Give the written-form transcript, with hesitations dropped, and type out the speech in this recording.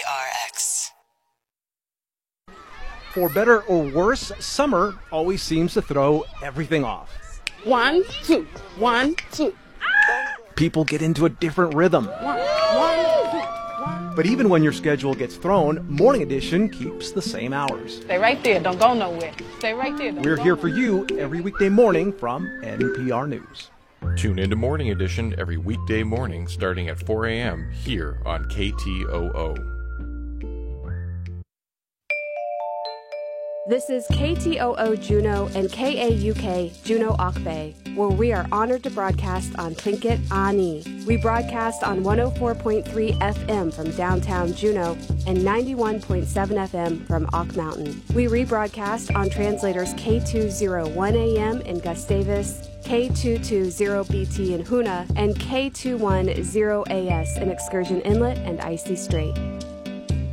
KTRX. For better or worse, summer always seems to throw everything off. 1, 2, 1, 2. People get into a different rhythm. 1, 2. But even when your schedule gets thrown, Morning Edition keeps the same hours. Stay right there. Don't go nowhere. Stay right there. We're here for you every weekday morning from NPR News. Tune into Morning Edition every weekday morning starting at 4 a.m. here on KTOO. This is KTOO Juneau and KAUK Juneau Akbay, where we are honored to broadcast on Tlingit Ani. We broadcast on 104.3 FM from downtown Juneau and 91.7 FM from Ak Mountain. We rebroadcast on translators K201 AM in Gustavus, K220BT in Hoonah, and K210AS in Excursion Inlet and Icy Strait.